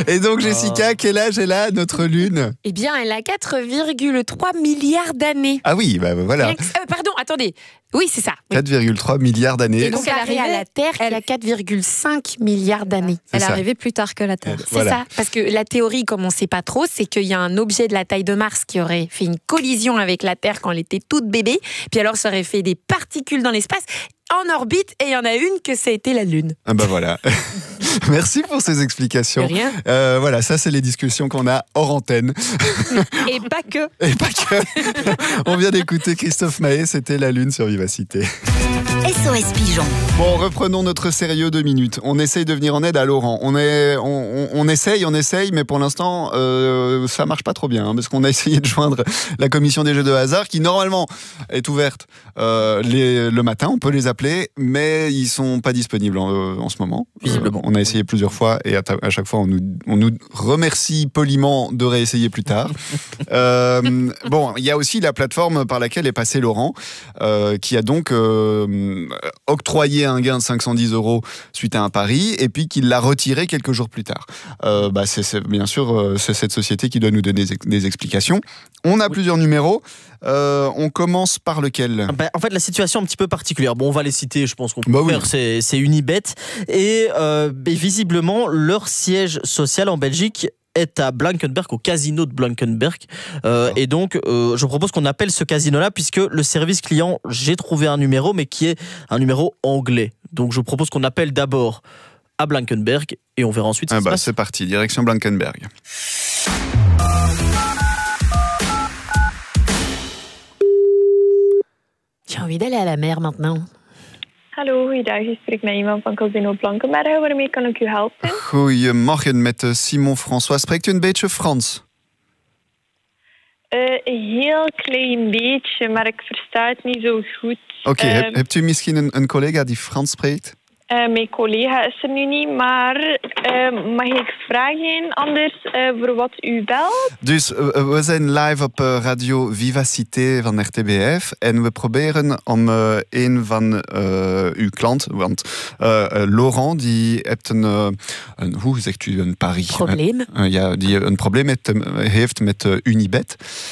Et donc, Jessica, quel âge elle a, notre Lune ? Eh bien, elle a 4,3 milliards d'années. Ah oui, voilà. Pardon, attendez. Oui, c'est ça. Oui. 4,3 milliards d'années. Et donc, elle arrive à la Terre, elle a 4,5 milliards d'années. Elle est arrivée plus tard que la Terre. C'est ça, parce que la théorie, comme on ne sait pas trop, c'est qu'il y a un objet de la taille de Mars qui aurait fait une collision avec la Terre quand elle était toute bébé, puis alors ça aurait fait des particules dans l'espace, en orbite, et il y en a une que ça a été la Lune. Ah bah voilà. Merci pour ces explications. De rien. Voilà, ça c'est les discussions qu'on a hors antenne. Et pas que. Et pas que. On vient d'écouter Christophe Mahé, c'était la Lune sur Vivacité. SOS Pigeon. Bon, reprenons notre sérieux 2 minutes. On essaye de venir en aide à Laurent. On essaye, mais pour l'instant, ça marche pas trop bien, parce qu'on a essayé de joindre la commission des jeux de hasard, qui normalement est ouverte le matin. On peut les appeler, mais ils sont pas disponibles en ce moment. Visiblement. On a essayé plusieurs fois, et à chaque fois, on nous remercie poliment de réessayer plus tard. Bon, il y a aussi la plateforme par laquelle est passé Laurent, qui a donc octroyé un gain de 510 € suite à un pari, et puis qu'il l'a retiré quelques jours plus tard. Bien sûr, c'est cette société qui doit nous donner des explications. On a plusieurs numéros. On commence par lequel ? En fait, la situation est un petit peu particulière. Bon, on va les citer, je pense qu'on peut faire. Oui. C'est Unibet. Et visiblement, leur siège social en Belgique est à Blankenberg, au casino de Blankenberg. Et donc, je propose qu'on appelle ce casino-là, puisque le service client, j'ai trouvé un numéro, mais qui est un numéro anglais. Donc, je propose qu'on appelle d'abord à Blankenberg, et on verra ensuite ce qui se passe. C'est parti, direction Blankenberg. J'ai envie d'aller à la mer maintenant. Hallo, goeiedag. Je spreekt met iemand van Casino Blankenberg. Waarmee kan ik u helpen? Goedemorgen, met Simon François. Spreekt u een beetje Frans? Heel klein beetje, maar ik versta het niet zo goed. Oké, hebt u misschien een collega die Frans spreekt? Mijn collega is er nu niet, maar mag ik vragen anders voor wat u belt? Dus we zijn live op radio Vivacité van RTBF en we proberen om een van uw klanten, want Laurent die heeft hoe zegt u, een pari? Probleem. Die een probleem heeft met Unibet.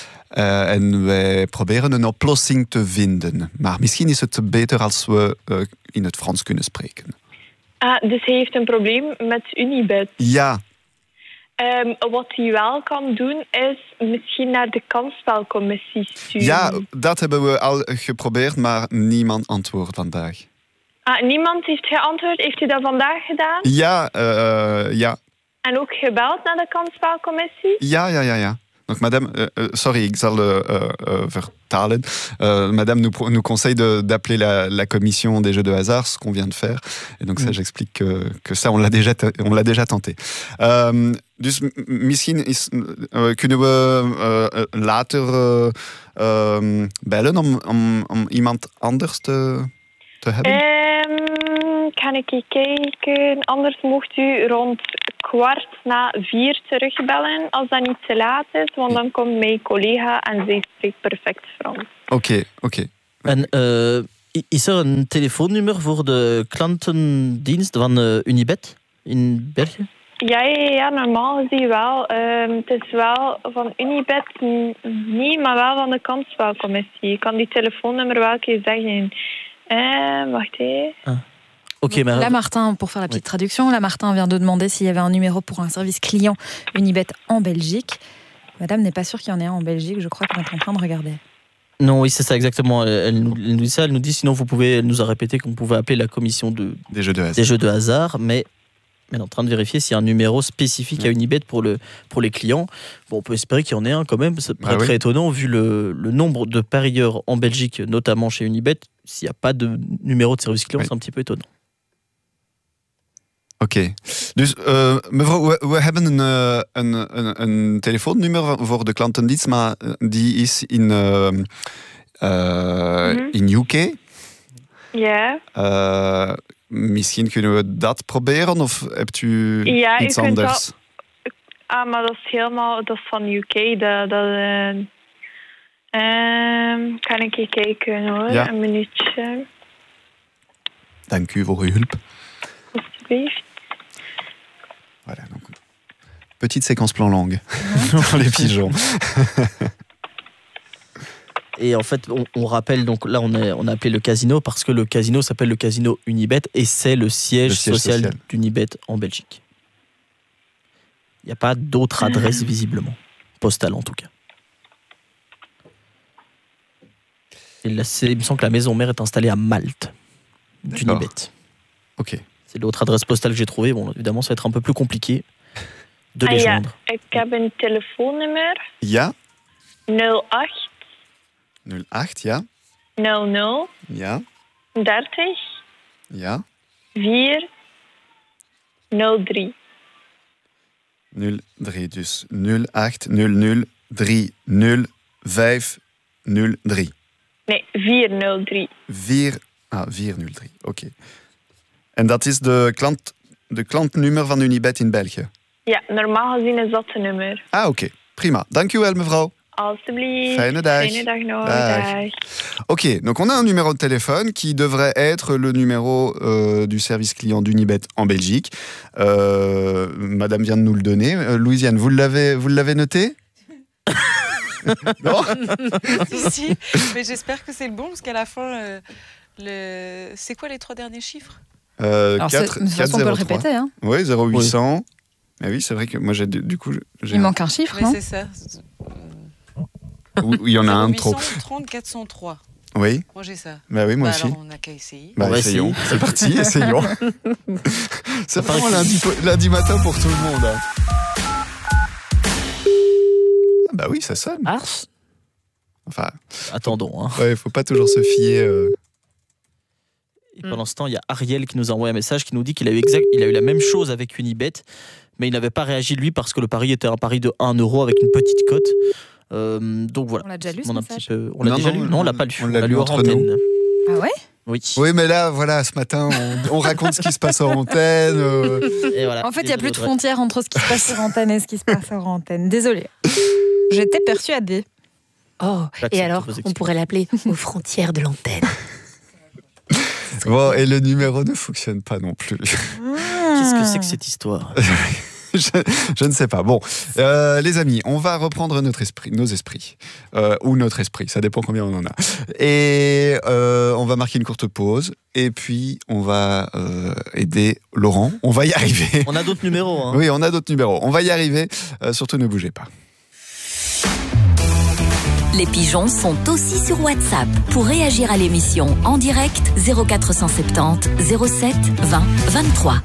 En wij proberen een oplossing te vinden. Maar misschien is het beter als we in het Frans kunnen spreken. Dus hij heeft een probleem met Unibet? Ja. Wat hij wel kan doen, is misschien naar de kansspelcommissie sturen. Ja, dat hebben we al geprobeerd, maar niemand antwoordt vandaag. Niemand heeft geantwoord? Heeft u dat vandaag gedaan? Ja. En ook gebeld naar de kansspelcommissie? Ja. Donc madame, sorry, ik zal vertalen. Madame nous conseille d'appeler la commission des jeux de hasard, ce qu'on vient de faire. Et donc ça, j'explique que ça, on l'a déjà tenté. Dus misschien kunnen we later bellen om iemand anders te hebben? Kan ik kijken? Anders mocht u rond 3:15 terugbellen als dat niet te laat is, want dan komt mijn collega en zij spreekt perfect Frans. Oké. En is er een telefoonnummer voor de klantendienst van Unibet in België? Ja, normaal gezien wel. Het is wel van Unibet niet, maar wel van de kansspelcommissie. Ik kan die telefoonnummer wel een keer zeggen. Wacht even. Okay, là, Martin, pour faire la petite traduction, là, Martin vient de demander s'il y avait un numéro pour un service client Unibet en Belgique. Madame n'est pas sûre qu'il y en ait un en Belgique, je crois qu'on est en train de regarder. Non, oui, c'est ça exactement. Elle nous dit ça, elle nous dit sinon elle nous a répété qu'on pouvait appeler la commission des jeux de hasard, mais elle est en train de vérifier s'il y a un numéro spécifique à Unibet pour les clients. Bon, on peut espérer qu'il y en ait un quand même, c'est pas très étonnant vu le nombre de parieurs en Belgique, notamment chez Unibet. S'il n'y a pas de numéro de service client, c'est un petit peu étonnant. Oké. Dus mevrouw, we hebben een telefoonnummer voor de klantendienst, maar die is in UK. Ja. Misschien kunnen we dat proberen, of hebt u iets anders? Maar dat is dat is van UK. Kan ik even kijken hoor, een minuutje. Dank u voor uw hulp. Alsjeblieft. Voilà, donc Petite séquence plan langue pour les pigeons. Et en fait, on rappelle, donc là, on a appelé le casino parce que le casino s'appelle le casino Unibet et c'est le siège social d'Unibet en Belgique. Il n'y a pas d'autre adresse, visiblement. Postale, en tout cas. Et là, il me semble que la maison mère est installée à Malte, d'Unibet. Ok. C'est l'autre adresse postale que j'ai trouvée. Bon, évidemment, ça va être un peu plus compliqué de les joindre. Ik heb een telefoonnummer. Ja. 08 08, ja. 00 Ja. 30 Ja. 4 03. 03, dus 08 00 30 503. Nee, 403. 403, oké. En dat is de klantnummer van Unibet in België? Ja, normaal gezien is dat het nummer. Ah, oké. Prima. Dank u wel, mevrouw. Alsjeblieft. Fijne dag. Fijne dag nog. Dag. Ok, donc on a un numéro de téléphone qui devrait être le numéro du service client d'Unibet en Belgique. Madame vient de nous le donner. Louisiane, vous l'avez noté? Non. Si, mais j'espère que c'est le bon parce qu'à la fin, c'est quoi les 3 derniers chiffres? 4, on peut le répéter. Hein. Oui, 0800. Oui. Mais oui, c'est vrai que moi, du coup... Il manque un chiffre, non? C'est ça. Il y en a un trop. 830 403. Oui. Moi, j'ai ça. Bah oui, moi aussi. Alors, on n'a qu'à essayer. Essayons. C'est parti, essayons. C'est vraiment lundi matin pour tout le monde. Hein. Ah bah oui, ça sonne. Ars. Enfin... Attendons. Hein. Ouais, faut pas toujours se fier... Et pendant ce temps, il y a Ariel qui nous a envoyé un message qui nous dit qu'il a eu la même chose avec Unibet, mais il n'avait pas réagi lui parce que le pari était un pari de 1 euro avec une petite cote. Donc voilà. On l'a déjà lu ce message? On l'a déjà lu? Non, on l'a pas lu. On l'a lu hors antenne. Ah ouais? Oui. Oui, mais là, voilà, ce matin, on raconte ce qui se passe en antenne. Et voilà. En fait, il n'y a plus de frontières entre ce qui se passe sur antenne et ce qui se passe hors antenne. Désolée. J'étais persuadée. Oh, et alors, on pourrait l'appeler aux frontières de l'antenne. Bon, et le numéro ne fonctionne pas non plus. Qu'est-ce que c'est que cette histoire? je ne sais pas. Bon, les amis, on va reprendre nos esprits. Ou notre esprit, ça dépend combien on en a. Et on va marquer une courte pause. Et puis, on va aider Laurent. On va y arriver. On a d'autres numéros. Hein. Oui, on a d'autres numéros. On va y arriver. Surtout, ne bougez pas. Les pigeons sont aussi sur WhatsApp. Pour réagir à l'émission en direct, 0470 07 20 23.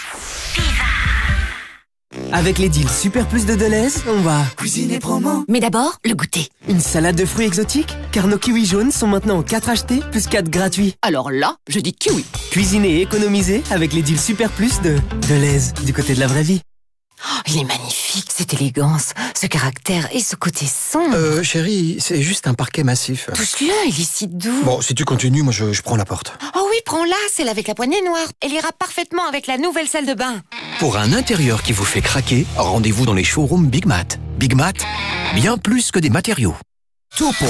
Avec les deals Super Plus de Deleuze, on va cuisiner promo. Mais d'abord, le goûter. Une salade de fruits exotiques, car nos kiwis jaunes sont maintenant 4 achetés plus 4 gratuits. Alors là, je dis kiwi. Cuisiner et économiser avec les deals Super Plus de Deleuze, du côté de la vraie vie. Oh, il est magnifique, cette élégance, ce caractère et ce côté sombre. Chérie, c'est juste un parquet massif. Touche-le, il est si doux. Bon, si tu continues, moi je prends la porte. Oh oui, prends-la, celle avec la poignée noire. Elle ira parfaitement avec la nouvelle salle de bain. Pour un intérieur qui vous fait craquer, rendez-vous dans les showrooms Big Mat. Big Mat, bien plus que des matériaux. Tout pour